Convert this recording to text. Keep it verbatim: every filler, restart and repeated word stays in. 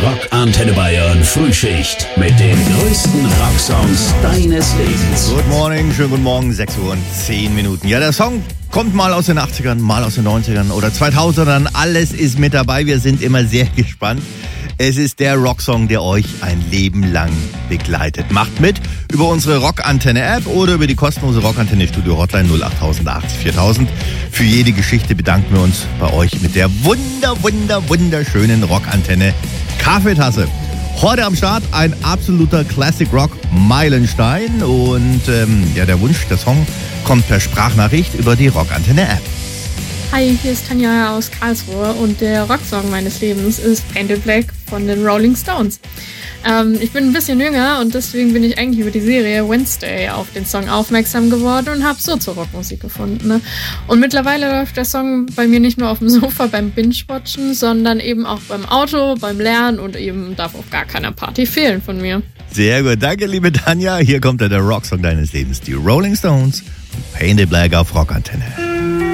Rock Antenne Bayern Frühschicht mit den größten Rocksongs deines Lebens. Good morning, schönen guten Morgen, sechs Uhr und zehn Minuten. Ja, der Song kommt mal aus den achtzigern, mal aus den neunzigern oder zweitausendern. Alles ist mit dabei, wir sind immer sehr gespannt. Es ist der Rocksong, der euch ein Leben lang begleitet. Macht mit über unsere Rockantenne-App oder über die kostenlose Rockantenne-Studio-Hotline null acht achtzig viertausend. Für jede Geschichte bedanken wir uns bei euch mit der wunder, wunder, wunderschönen Rockantenne-Kaffeetasse. Heute am Start ein absoluter Classic Rock Meilenstein und ähm, ja, der Wunsch, der Song kommt per Sprachnachricht über die Rockantenne-App. Hi, hier ist Tanja aus Karlsruhe und der Rocksong meines Lebens ist Painted Black von den Rolling Stones. Ähm, ich bin ein bisschen jünger und deswegen bin ich eigentlich über die Serie Wednesday auf den Song aufmerksam geworden und habe so zur Rockmusik gefunden. Ne? Und mittlerweile läuft der Song bei mir nicht nur auf dem Sofa beim Binge-Watchen, sondern eben auch beim Auto, beim Lernen und eben darf auf gar keiner Party fehlen von mir. Sehr gut, danke liebe Tanja. Hier kommt der Rocksong deines Lebens, die Rolling Stones und Painted Black auf Rockantenne.